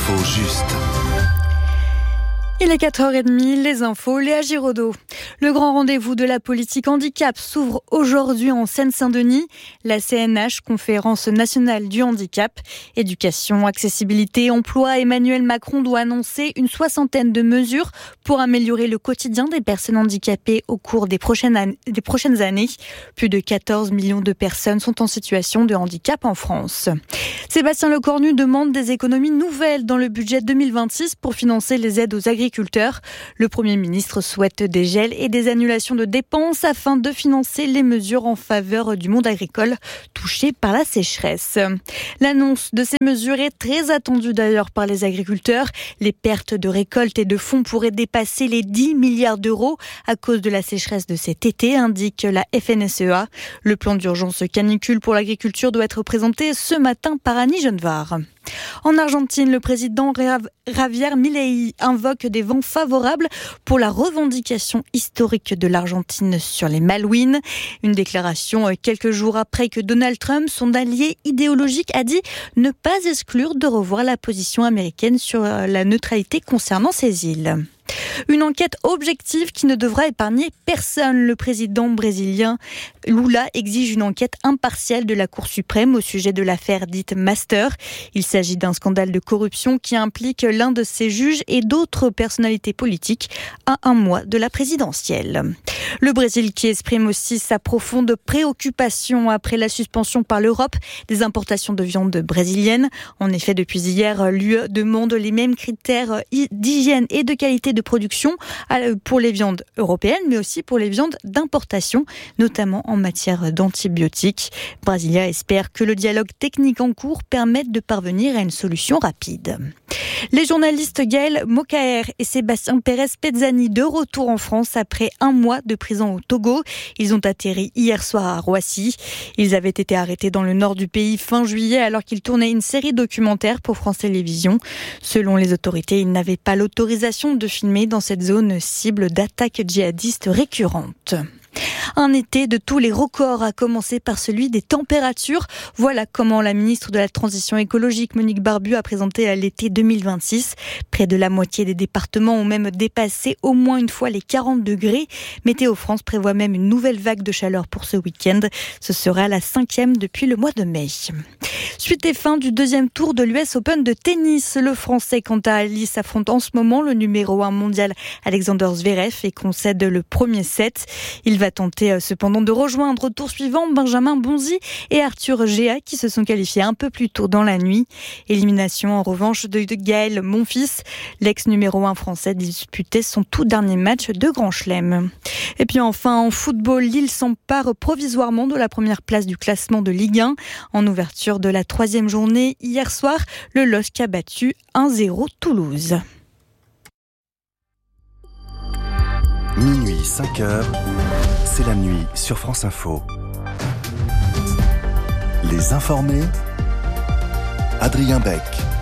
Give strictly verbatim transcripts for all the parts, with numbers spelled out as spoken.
L'info juste. Il est quatre heures trente, les infos, Léa Giraudot. Le grand rendez-vous de la politique handicap s'ouvre aujourd'hui en Seine-Saint-Denis. La C N H, Conférence nationale du handicap. Éducation, accessibilité, emploi, Emmanuel Macron doit annoncer une soixantaine de mesures pour améliorer le quotidien des personnes handicapées au cours des prochaines années. Des prochaines années. Plus de quatorze millions de personnes sont en situation de handicap en France. Sébastien Lecornu demande des économies nouvelles dans le budget deux mille vingt-six pour financer les aides aux agriculteurs. Le Premier ministre souhaite des gels et des annulations de dépenses afin de financer les mesures en faveur du monde agricole touché par la sécheresse. L'annonce de ces mesures est très attendue d'ailleurs par les agriculteurs. Les pertes de récolte et de fonds pourraient dépasser les dix milliards d'euros à cause de la sécheresse de cet été, indique la F N S E A. Le plan d'urgence canicule pour l'agriculture doit être présenté ce matin par Annie Genevard. En Argentine, le président Javier Milei invoque des vents favorables pour la revendication historique de l'Argentine sur les Malouines. Une déclaration quelques jours après que Donald Trump, son allié idéologique, a dit ne pas exclure de revoir la position américaine sur la neutralité concernant ces îles. Une enquête objective qui ne devra épargner personne. Le président brésilien Lula exige une enquête impartiale de la Cour suprême au sujet de l'affaire dite Master. Il s'agit d'un scandale de corruption qui implique l'un de ses juges et d'autres personnalités politiques à un mois de la présidentielle. Le Brésil qui exprime aussi sa profonde préoccupation après la suspension par l'Europe des importations de viande brésilienne. En effet, depuis hier, l'U E demande les mêmes critères d'hygiène et de qualité de production pour les viandes européennes, mais aussi pour les viandes d'importation, notamment en matière d'antibiotiques. Brasilia espère que le dialogue technique en cours permette de parvenir à une solution rapide. Les journalistes Gaël Mokaer et Sébastien Pérez-Pezzani de retour en France après un mois de prison au Togo. Ils ont atterri hier soir à Roissy. Ils avaient été arrêtés dans le nord du pays fin juillet alors qu'ils tournaient une série documentaire pour France Télévisions. Selon les autorités, ils n'avaient pas l'autorisation de filmer dans cette zone cible d'attaques djihadistes récurrentes. Un été de tous les records, à commencer par celui des températures. Voilà comment la ministre de la Transition écologique, Monique Barbu, a présenté l'été deux mille vingt-six. Près de la moitié des départements ont même dépassé au moins une fois les quarante degrés. Météo France prévoit même une nouvelle vague de chaleur pour ce week-end. Ce sera la cinquième depuis le mois de mai. Suite et fin du deuxième tour de l'U S Open de tennis. Le Français, quant à lui, s'affronte en ce moment le numéro un mondial Alexander Zverev et concède le premier set. Il va tenter cependant de rejoindre au tour suivant Benjamin Bonzi et Arthur Géa qui se sont qualifiés un peu plus tôt dans la nuit. Élimination en revanche de Gaël Monfils. L'ex numéro un français disputait son tout dernier match de Grand Chelem. Et puis enfin en football, Lille s'empare provisoirement de la première place du classement de Ligue un. En ouverture de la troisième journée, hier soir, le L O S C a battu un zéro Toulouse. Minuit, cinq heures, c'est la nuit sur France Info. Les informés, Adrien Beck.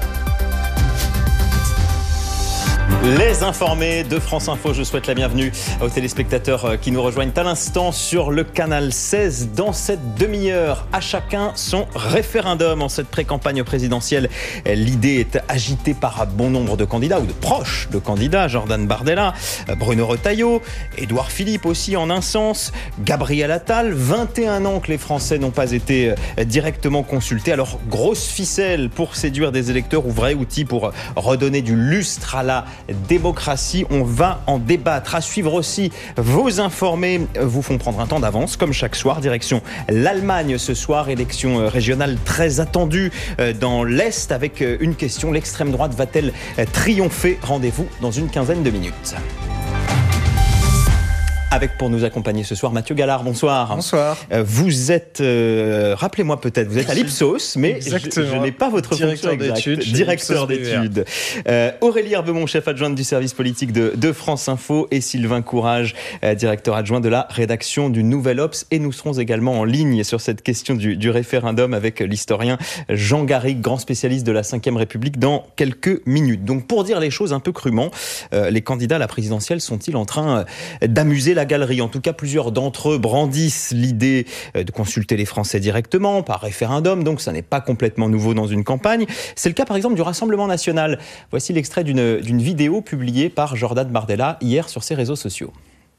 Les informés de France Info, je souhaite la bienvenue aux téléspectateurs qui nous rejoignent à l'instant sur le canal seize. Dans cette demi-heure, à chacun son référendum en cette pré-campagne présidentielle. L'idée est agitée par bon nombre de candidats ou de proches de candidats. Jordan Bardella, Bruno Retailleau, Édouard Philippe aussi en un sens, Gabriel Attal. vingt et un ans que les Français n'ont pas été directement consultés. Alors, grosse ficelle pour séduire des électeurs ou vrai outil pour redonner du lustre à la démocratie, on va en débattre. À suivre aussi, vos informés vous font prendre un temps d'avance, comme chaque soir. Direction l'Allemagne ce soir, élection régionale très attendue dans l'Est, avec une question: l'extrême droite va-t-elle triompher? Rendez-vous dans une quinzaine de minutes. Avec pour nous accompagner ce soir Mathieu Gallard, bonsoir. Bonsoir. Euh, vous êtes, euh, rappelez-moi peut-être, vous êtes à l'Ipsos, mais je, je n'ai pas votre directeur fonction exacte. d'études. Directeur d'études. Euh, Aurélie Herbemont, chef adjointe du service politique de, de France Info, et Sylvain Courage, euh, directeur adjoint de la rédaction du Nouvel Obs. Et nous serons également en ligne sur cette question du, du référendum avec l'historien Jean Garrigue, grand spécialiste de la cinquième République, dans quelques minutes. Donc pour dire les choses un peu crûment, euh, les candidats à la présidentielle sont-ils en train euh, d'amuser la la galerie. En tout cas, plusieurs d'entre eux brandissent l'idée de consulter les Français directement, par référendum, donc ça n'est pas complètement nouveau dans une campagne. C'est le cas par exemple du Rassemblement national. Voici l'extrait d'une, d'une vidéo publiée par Jordan Bardella hier sur ses réseaux sociaux.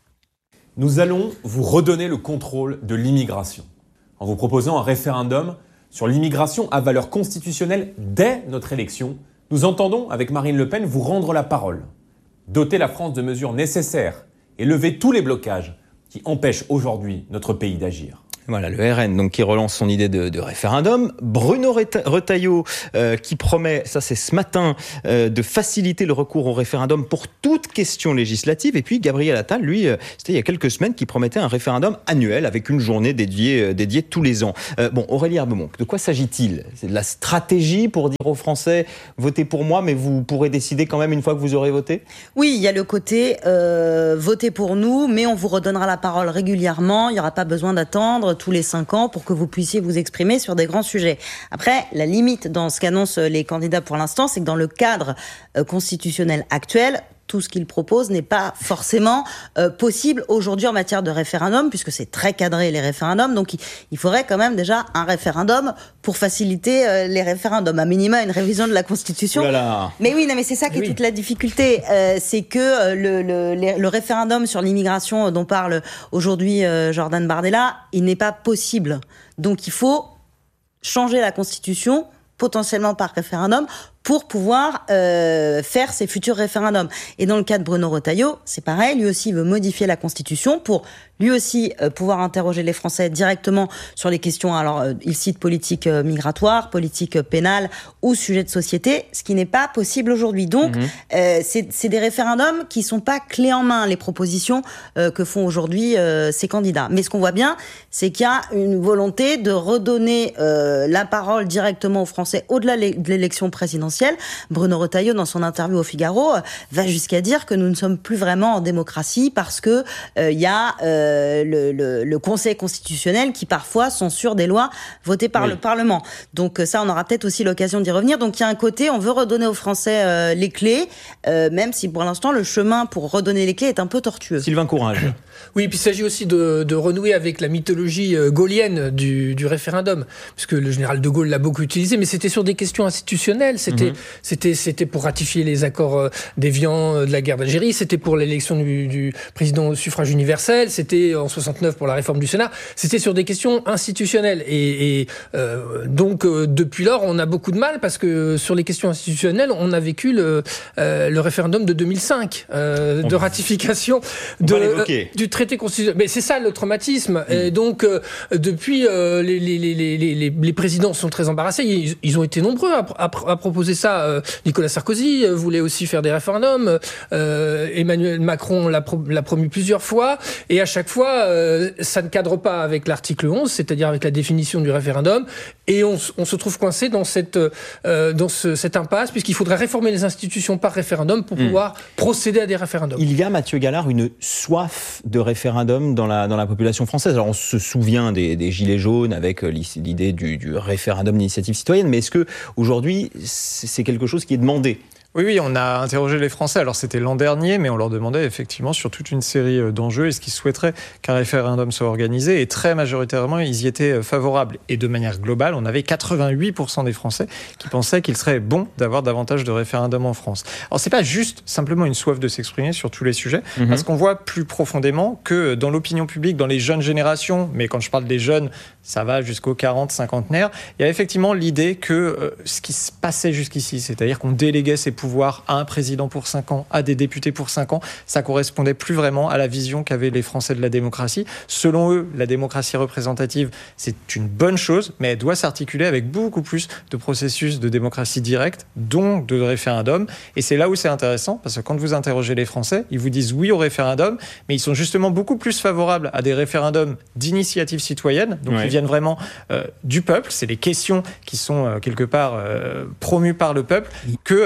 Nous allons vous redonner le contrôle de l'immigration en vous proposant un référendum sur l'immigration à valeur constitutionnelle dès notre élection. Nous entendons, avec Marine Le Pen, vous rendre la parole, doter la France de mesures nécessaires et lever tous les blocages qui empêchent aujourd'hui notre pays d'agir. Voilà, le R N donc, qui relance son idée de, de référendum. Bruno Retailleau euh, qui promet, ça c'est ce matin, euh, de faciliter le recours au référendum pour toute question législative. Et puis Gabriel Attal, lui, euh, c'était il y a quelques semaines, qui promettait un référendum annuel avec une journée dédiée, euh, dédiée tous les ans. Euh, bon, Aurélie Herbemont, de quoi s'agit-il ? C'est de la stratégie pour dire aux Français, votez pour moi, mais vous pourrez décider quand même une fois que vous aurez voté ? Oui, il y a le côté euh, votez pour nous, mais on vous redonnera la parole régulièrement. Il n'y aura pas besoin d'attendre tous les cinq ans pour que vous puissiez vous exprimer sur des grands sujets. Après, la limite dans ce qu'annoncent les candidats pour l'instant, c'est que dans le cadre euh, constitutionnel actuel, tout ce qu'ils proposent n'est pas forcément euh, possible aujourd'hui en matière de référendum, puisque c'est très cadré les référendums. Donc il, il faudrait quand même déjà un référendum pour faciliter euh, les référendums, à minima une révision de la Constitution. Oulala. Mais oui, non, mais c'est ça qui oui. est toute la difficulté, euh, c'est que euh, le, le, le, le référendum sur l'immigration dont parle aujourd'hui euh, Jordan Bardella, il n'est pas possible. Donc il faut changer la Constitution, potentiellement par référendum, pour pouvoir euh, faire ces futurs référendums. Et dans le cas de Bruno Retailleau, c'est pareil, lui aussi veut modifier la Constitution pour lui aussi euh, pouvoir interroger les Français directement sur les questions, alors euh, il cite politique euh, migratoire, politique euh, pénale ou sujet de société, ce qui n'est pas possible aujourd'hui. Donc, mmh. euh, c'est, c'est des référendums qui sont pas clés en main, les propositions euh, que font aujourd'hui euh, ces candidats. Mais ce qu'on voit bien, c'est qu'il y a une volonté de redonner euh, la parole directement aux Français au-delà de l'élection présidentielle. Bruno Retailleau, dans son interview au Figaro, va jusqu'à dire que nous ne sommes plus vraiment en démocratie parce que il euh, y a euh, le, le, le Conseil constitutionnel qui parfois censure des lois votées par oui. le Parlement. Donc ça, on aura peut-être aussi l'occasion d'y revenir. Donc il y a un côté, on veut redonner aux Français euh, les clés, euh, même si pour l'instant le chemin pour redonner les clés est un peu tortueux. Sylvain Courage. Oui, puis il s'agit aussi de, de renouer avec la mythologie gaulienne du, du référendum, puisque le général de Gaulle l'a beaucoup utilisé, mais c'était sur des questions institutionnelles. C'était, mmh. c'était, c'était pour ratifier les accords d'Évian de la guerre d'Algérie, c'était pour l'élection du, du président au suffrage universel, c'était en soixante-neuf pour la réforme du Sénat. C'était sur des questions institutionnelles. Et, et euh, donc, euh, depuis lors, on a beaucoup de mal, parce que sur les questions institutionnelles, on a vécu le, euh, le référendum de deux mille cinq, euh, de ratification de, euh, du traité constitutionnel. Mais c'est ça le traumatisme. Mmh. Et donc, euh, depuis, euh, les, les, les, les, les, les présidents sont très embarrassés. Ils, ils ont été nombreux à, à, à proposer ça. Euh, Nicolas Sarkozy euh, voulait aussi faire des référendums. Euh, Emmanuel Macron l'a, pro, l'a promu plusieurs fois. Et à chaque fois, euh, ça ne cadre pas avec l'article onze, c'est-à-dire avec la définition du référendum. Et on, on se trouve coincé dans cette, euh, dans ce, cette impasse, puisqu'il faudrait réformer les institutions par référendum pour mmh. pouvoir procéder à des référendums. Il y a, Mathieu Gallard, une soif de référendum dans la, dans la population française. Alors on se souvient des, des Gilets jaunes avec l'idée du, du référendum d'initiative citoyenne, mais est-ce que aujourd'hui c'est quelque chose qui est demandé ? Oui, oui, on a interrogé les Français. Alors, c'était l'an dernier, mais on leur demandait effectivement sur toute une série d'enjeux est-ce qu'ils souhaiteraient qu'un référendum soit organisé. Et très majoritairement, ils y étaient favorables. Et de manière globale, on avait quatre-vingt-huit pour cent des Français qui pensaient qu'il serait bon d'avoir davantage de référendums en France. Alors, c'est pas juste simplement une soif de s'exprimer sur tous les sujets, mmh. parce qu'on voit plus profondément que dans l'opinion publique, dans les jeunes générations, mais quand je parle des jeunes, ça va jusqu'aux quarante, cinquantenaires, il y a effectivement l'idée que euh, ce qui se passait jusqu'ici, c'est-à-dire qu'on déléguait ses pouvoir à un président pour cinq ans, à des députés pour cinq ans, ça correspondait plus vraiment à la vision qu'avaient les Français de la démocratie. Selon eux, la démocratie représentative, c'est une bonne chose, mais elle doit s'articuler avec beaucoup plus de processus de démocratie directe, donc de référendum. Et c'est là où c'est intéressant, parce que quand vous interrogez les Français, ils vous disent oui au référendum, mais ils sont justement beaucoup plus favorables à des référendums d'initiative citoyenne, donc ouais. qui viennent vraiment euh, du peuple, c'est les questions qui sont euh, quelque part euh, promues par le peuple, que euh, des référendums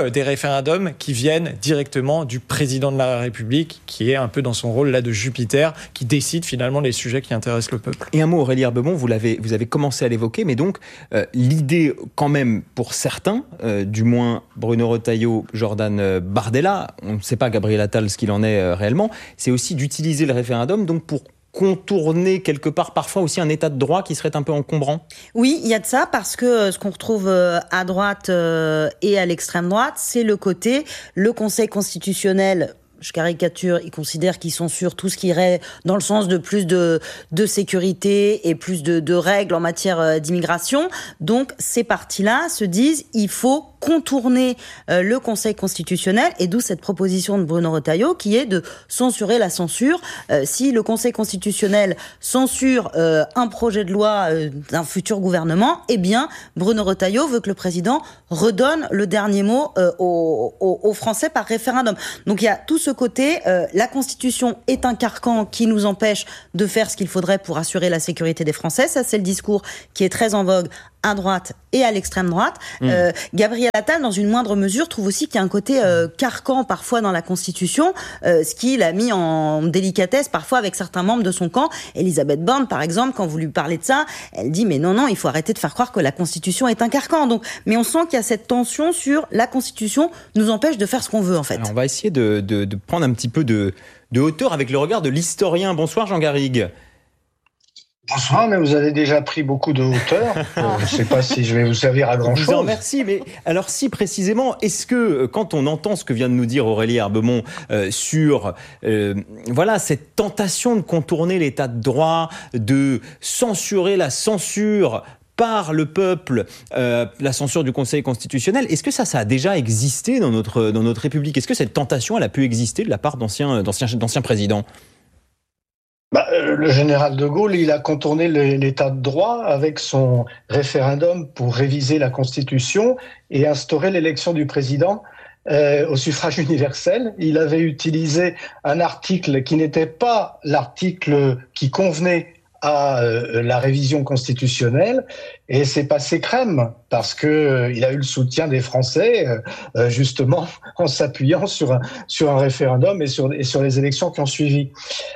référendums qui viennent directement du président de la République, qui est un peu dans son rôle là de Jupiter, qui décide finalement les sujets qui intéressent le peuple. Et un mot, Aurélie Herbemont, vous, l'avez, vous avez commencé à l'évoquer, mais donc euh, l'idée quand même pour certains, euh, du moins Bruno Retailleau, Jordan euh, Bardella, on ne sait pas Gabriel Attal ce qu'il en est euh, réellement, c'est aussi d'utiliser le référendum donc pour contourner quelque part parfois aussi un état de droit qui serait un peu encombrant. Oui, il y a de ça parce que ce qu'on retrouve à droite et à l'extrême droite, c'est le côté, le Conseil constitutionnel, je caricature, ils considèrent qu'ils censurent tout ce qui irait dans le sens de plus de, de sécurité et plus de, de règles en matière d'immigration. Donc ces partis-là se disent il faut contourner euh, le Conseil constitutionnel, et d'où cette proposition de Bruno Retailleau qui est de censurer la censure. Euh, si le Conseil constitutionnel censure euh, un projet de loi euh, d'un futur gouvernement, eh bien Bruno Retailleau veut que le président redonne le dernier mot euh, aux, aux, aux Français par référendum. Donc il y a tout ce côté, euh, la Constitution est un carcan qui nous empêche de faire ce qu'il faudrait pour assurer la sécurité des Français. Ça, c'est le discours qui est très en vogue à droite et à l'extrême droite. Mmh. Euh, Gabriel Attal, dans une moindre mesure, trouve aussi qu'il y a un côté euh, carcan parfois dans la Constitution, euh, ce qu'il a mis en délicatesse parfois avec certains membres de son camp. Elisabeth Borne, par exemple, quand vous lui parlez de ça, elle dit mais non, non, il faut arrêter de faire croire que la Constitution est un carcan. Donc, mais on sent qu'il y a cette tension sur la Constitution nous empêche de faire ce qu'on veut en fait. Alors on va essayer de, de, de prendre un petit peu de, de hauteur avec le regard de l'historien. Bonsoir Jean Garrigue. Bonsoir, mais vous avez déjà pris beaucoup de hauteur. Je ne sais pas si je vais vous servir à grand-chose. Je vous en remercie, mais alors si précisément, est-ce que quand on entend ce que vient de nous dire Aurélie Herbemont euh, sur euh, voilà, cette tentation de contourner l'état de droit, de censurer la censure par le peuple, euh, la censure du Conseil constitutionnel, est-ce que ça, ça a déjà existé dans notre, dans notre République ? Est-ce que cette tentation, elle a pu exister de la part d'anciens, d'anciens, d'anciens présidents ? Bah, le général de Gaulle, il a contourné l'état de droit avec son référendum pour réviser la Constitution et instaurer l'élection du président euh, au suffrage universel. Il avait utilisé un article qui n'était pas l'article qui convenait à euh, la révision constitutionnelle, et c'est passé crème parce que euh, il a eu le soutien des Français euh, justement en s'appuyant sur un sur un référendum et sur et sur les élections qui ont suivi.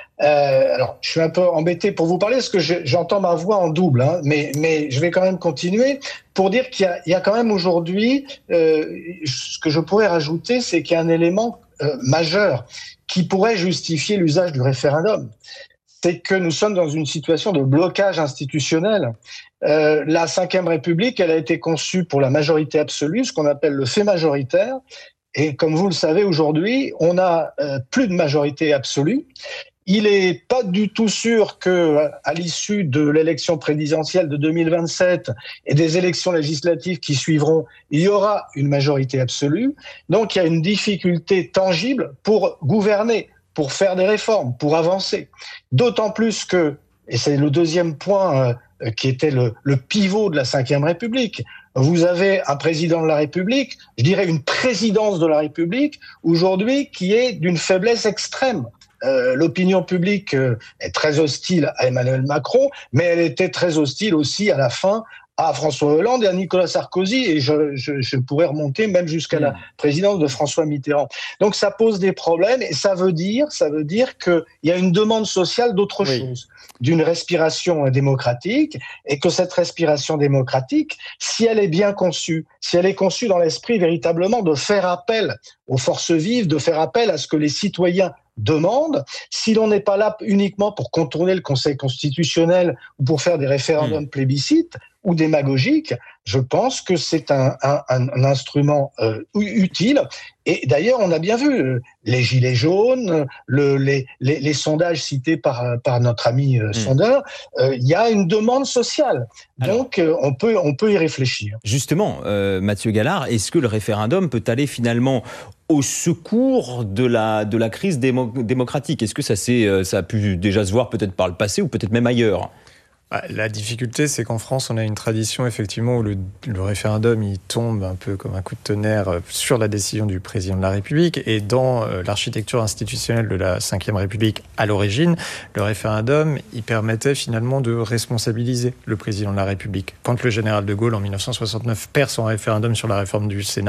Euh, alors, je suis un peu embêté pour vous parler parce que je, j'entends ma voix en double, hein, mais, mais je vais quand même continuer pour dire qu'il y a, il y a quand même aujourd'hui, euh, ce que je pourrais rajouter, c'est qu'il y a un élément euh, majeur qui pourrait justifier l'usage du référendum. C'est que nous sommes dans une situation de blocage institutionnel. Euh, la Cinquième République, elle a été conçue pour la majorité absolue, ce qu'on appelle le fait majoritaire. Et comme vous le savez aujourd'hui, on a euh, plus de majorité absolue. Il est pas du tout sûr que, à l'issue de l'élection présidentielle de deux mille vingt-sept et des élections législatives qui suivront, il y aura une majorité absolue. Donc, il y a une difficulté tangible pour gouverner, pour faire des réformes, pour avancer. D'autant plus que, et c'est le deuxième point euh, qui était le, le pivot de la Cinquième République, vous avez un président de la République, je dirais une présidence de la République, aujourd'hui, qui est d'une faiblesse extrême. Euh, l'opinion publique euh, est très hostile à Emmanuel Macron, mais elle était très hostile aussi à la fin à François Hollande et à Nicolas Sarkozy, et je, je, je pourrais remonter même jusqu'à la présidence de François Mitterrand. Donc ça pose des problèmes, et ça veut dire, ça veut dire qu'il y a une demande sociale d'autre oui. chose, d'une respiration démocratique, et que cette respiration démocratique, si elle est bien conçue, si elle est conçue dans l'esprit véritablement de faire appel aux forces vives, de faire appel à ce que les citoyens demandent, si l'on n'est pas là uniquement pour contourner le Conseil constitutionnel ou pour faire des référendums mmh. plébiscites ou démagogiques, je pense que c'est un, un, un instrument euh, utile. Et d'ailleurs, on a bien vu euh, les gilets jaunes, le, les, les, les sondages cités par, par notre ami euh, mmh. sondeur. Il euh, y a une demande sociale. Alors, donc, euh, on peut, on peut y réfléchir. Justement, euh, Mathieu Gallard, est-ce que le référendum peut aller finalement au secours de la, de la crise démo- démocratique ? Est-ce que ça, s'est, ça a pu déjà se voir peut-être par le passé ou peut-être même ailleurs ? La difficulté, c'est qu'en France, on a une tradition effectivement où le, le référendum il tombe un peu comme un coup de tonnerre sur la décision du président de la République. Et dans l'architecture institutionnelle de la Cinquième République, à l'origine, le référendum, il permettait finalement de responsabiliser le président de la République. Quand le général de Gaulle, en dix-neuf cent soixante-neuf, perd son référendum sur la réforme du Sénat,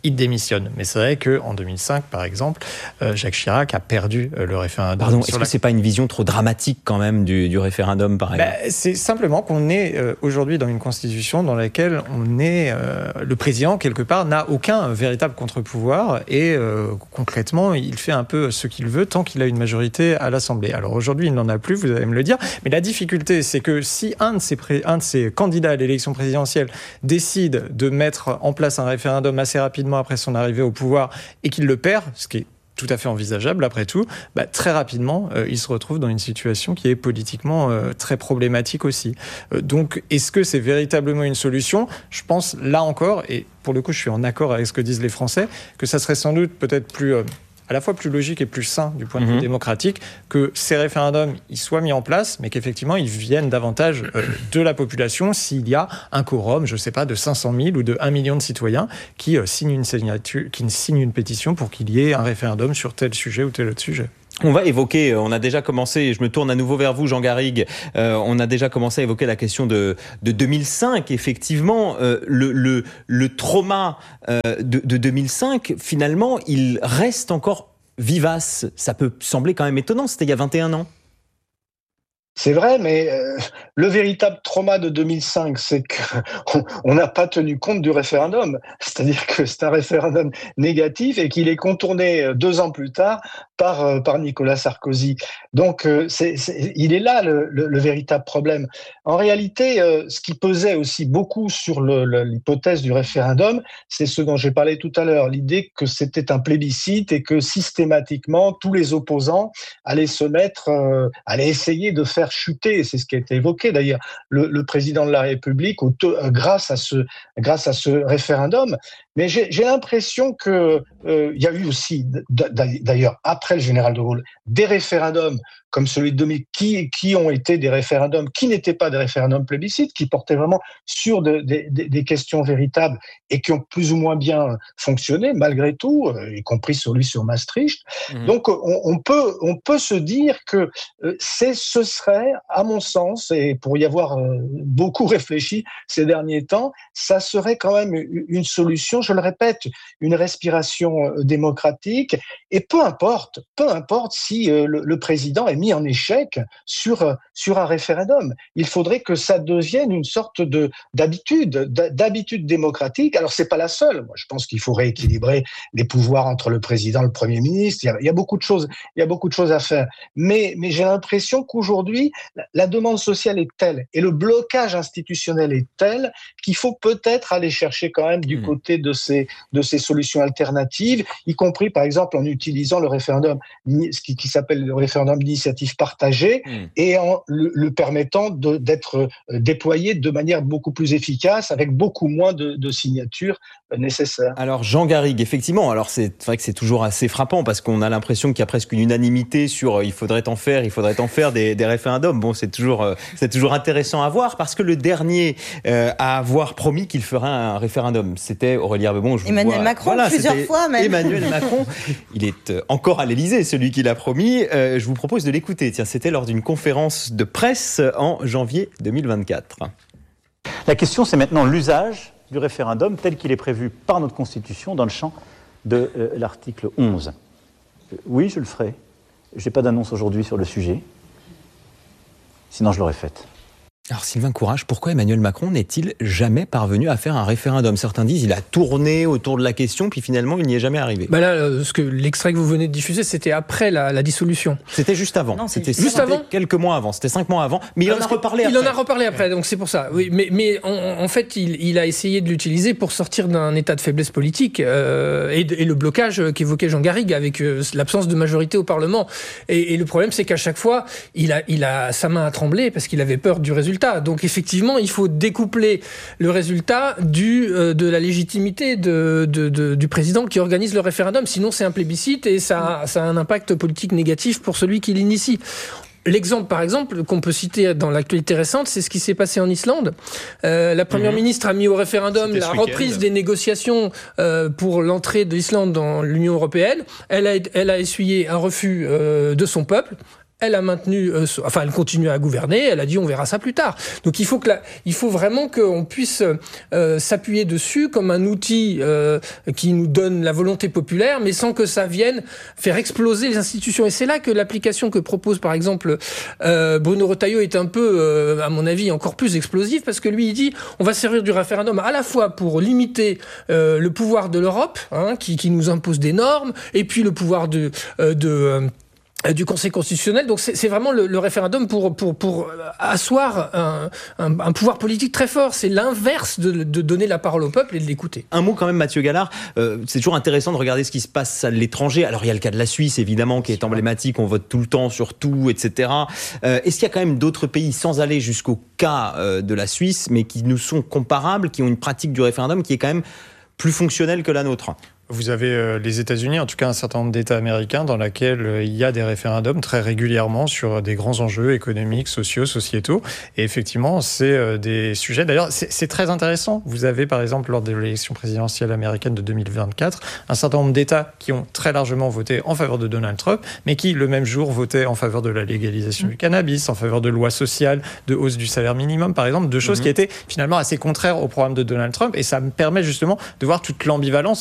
il démissionne. Mais c'est vrai qu'en deux mille cinq, par exemple, euh, Jacques Chirac a perdu euh, le référendum. Pardon, est-ce la... que c'est pas une vision trop dramatique quand même du, du référendum, par exemple ? bah, C'est simplement qu'on est euh, aujourd'hui dans une constitution dans laquelle on est, euh, le président, quelque part, n'a aucun véritable contre-pouvoir et euh, concrètement, il fait un peu ce qu'il veut tant qu'il a une majorité à l'Assemblée. Alors aujourd'hui, il n'en a plus, vous allez me le dire, mais la difficulté, c'est que si un de ces, pré- un de ces candidats à l'élection présidentielle décide de mettre en place un référendum assez rapidement après son arrivée au pouvoir et qu'il le perd, ce qui est tout à fait envisageable après tout, bah, très rapidement, euh, il se retrouve dans une situation qui est politiquement euh, très problématique aussi. Euh, donc, est-ce que c'est véritablement une solution ? Je pense, là encore, et pour le coup, je suis en accord avec ce que disent les Français, que ça serait sans doute peut-être plus... Euh, à la fois plus logique et plus sain du point de vue mmh. démocratique, que ces référendums ils soient mis en place, mais qu'effectivement ils viennent davantage euh, de la population s'il y a un quorum, je ne sais pas, de cinq cent mille ou de un million de citoyens qui, euh, signent une signature, qui signent une pétition pour qu'il y ait un référendum sur tel sujet ou tel autre sujet. On va évoquer, on a déjà commencé, je me tourne à nouveau vers vous, Jean Garrigue, euh, on a déjà commencé à évoquer la question de, de deux mille cinq, effectivement, euh, le, le, le trauma euh, de, de deux mille cinq, finalement, il reste encore vivace. Ça peut sembler quand même étonnant, c'était il y a vingt et un ans. C'est vrai, mais euh, le véritable trauma de deux mille cinq, c'est qu'on n'a pas tenu compte du référendum. C'est-à-dire que c'est un référendum négatif et qu'il est contourné deux ans plus tard par, euh, par Nicolas Sarkozy. Donc, euh, c'est, c'est, il est là le, le, le véritable problème. En réalité, euh, ce qui pesait aussi beaucoup sur le, le, l'hypothèse du référendum, c'est ce dont j'ai parlé tout à l'heure, l'idée que c'était un plébiscite et que systématiquement, tous les opposants allaient se mettre, euh, allaient essayer de faire chuter, c'est ce qui a été évoqué d'ailleurs, le, le président de la République au, grâce à ce grâce à ce référendum. Mais j'ai, j'ai l'impression que euh, il y a eu aussi d'ailleurs après le général de Gaulle des référendums comme celui de deux mille qui qui ont été des référendums qui n'étaient pas des référendums plébiscites, qui portaient vraiment sur de, de, de, des questions véritables et qui ont plus ou moins bien fonctionné malgré tout, euh, y compris celui sur Maastricht. Mmh. Donc on, on peut on peut se dire que euh, c'est ce serait à mon sens, et pour y avoir euh, beaucoup réfléchi ces derniers temps, ça serait quand même une solution, je le répète, une respiration euh, démocratique, et peu importe, peu importe si euh, le, le président est mis en échec sur sur un référendum. Il faudrait que ça devienne une sorte de d'habitude, d'habitude démocratique. Alors c'est pas la seule. Moi, je pense qu'il faut rééquilibrer les pouvoirs entre le président et le Premier ministre. Il y a, il y a beaucoup de choses, il y a beaucoup de choses à faire. Mais mais j'ai l'impression qu'aujourd'hui la, la demande sociale est telle et le blocage institutionnel est tel qu'il faut peut-être aller chercher quand même du mmh. côté de ces de ces solutions alternatives, y compris par exemple en utilisant le référendum, ce qui, qui s'appelle le référendum d'initiative partagée, mmh. et en le, le permettant de, d'être déployé de manière beaucoup plus efficace, avec beaucoup moins de, de signatures nécessaires. Alors Jean Garrigue, effectivement, alors c'est vrai que c'est toujours assez frappant parce qu'on a l'impression qu'il y a presque une unanimité sur euh, il faudrait en faire, il faudrait en faire des, des référendums. Bon, c'est toujours euh, c'est toujours intéressant à voir parce que le dernier euh, à avoir promis qu'il ferait un référendum, c'était Aurélien Bebon. Je Emmanuel vois, Macron, voilà, plusieurs fois même. Emmanuel Macron, il est euh, encore à l'Élysée, celui qui l'a promis. Euh, je vous propose de l'écouter. Tiens, c'était lors d'une conférence de presse en janvier deux mille vingt-quatre. La question, c'est maintenant l'usage du référendum tel qu'il est prévu par notre Constitution dans le champ de euh, l'article onze. Euh, oui, je le ferai. Je n'ai pas d'annonce aujourd'hui sur le sujet. Sinon, je l'aurais faite. Alors Sylvain Courage, pourquoi Emmanuel Macron n'est-il jamais parvenu à faire un référendum ? Certains disent qu'il a tourné autour de la question, puis finalement il n'y est jamais arrivé. Bah là, ce que l'extrait que vous venez de diffuser, c'était après la, la dissolution. C'était juste avant. Non, c'était juste avant. Quelques mois avant. C'était cinq mois avant. Mais il en a reparlé après. Il en a reparlé après, donc c'est pour ça. Oui, mais mais en, en fait, il, il a essayé de l'utiliser pour sortir d'un état de faiblesse politique euh, et, et le blocage qu'évoquait Jean Garrigue avec euh, l'absence de majorité au Parlement. Et, et le problème, c'est qu'à chaque fois, il a il a sa main à trembler parce qu'il avait peur du résultat. Donc effectivement, il faut découpler le résultat du, euh, de la légitimité de, de, de, du président qui organise le référendum. Sinon, c'est un plébiscite et ça, ça a un impact politique négatif pour celui qui l'initie. L'exemple, par exemple, qu'on peut citer dans l'actualité récente, c'est ce qui s'est passé en Islande. Euh, la première mmh. ministre a mis au référendum C'était la reprise des négociations euh, pour l'entrée de l'Islande dans l'Union européenne. Elle a, elle a essuyé un refus euh, de son peuple. Elle a maintenu, euh, enfin, elle continue à gouverner. Elle a dit, on verra ça plus tard. Donc, il faut que, la, il faut vraiment qu'on puisse euh, s'appuyer dessus comme un outil euh, qui nous donne la volonté populaire, mais sans que ça vienne faire exploser les institutions. Et c'est là que l'application que propose, par exemple, euh, Bruno Retailleau est un peu, euh, à mon avis, encore plus explosive, parce que lui, il dit, on va servir du référendum à la fois pour limiter euh, le pouvoir de l'Europe, hein, qui, qui nous impose des normes, et puis le pouvoir de, euh, de euh, du Conseil constitutionnel. Donc c'est, c'est vraiment le, le référendum pour, pour, pour asseoir un, un, un pouvoir politique très fort. C'est l'inverse de, de donner la parole au peuple et de l'écouter. Un mot quand même, Mathieu Gallard, euh, c'est toujours intéressant de regarder ce qui se passe à l'étranger. Alors il y a le cas de la Suisse, évidemment, qui est emblématique, on vote tout le temps sur tout, et cetera. Euh, est-ce qu'il y a quand même d'autres pays, sans aller jusqu'au cas euh, de la Suisse, mais qui nous sont comparables, qui ont une pratique du référendum qui est quand même plus fonctionnelle que la nôtre ? Vous avez euh, les États-Unis, en tout cas un certain nombre d'États américains dans lesquels euh, il y a des référendums très régulièrement sur des grands enjeux économiques, sociaux, sociétaux. Et effectivement, c'est euh, des sujets... D'ailleurs, c'est, c'est très intéressant. Vous avez, par exemple, lors de l'élection présidentielle américaine de deux mille vingt-quatre, un certain nombre d'États qui ont très largement voté en faveur de Donald Trump, mais qui, le même jour, votaient en faveur de la légalisation mmh. du cannabis, en faveur de lois sociales, de hausse du salaire minimum, par exemple, deux choses mmh. qui étaient finalement assez contraires au programme de Donald Trump. Et ça me permet justement de voir toute l'ambivalence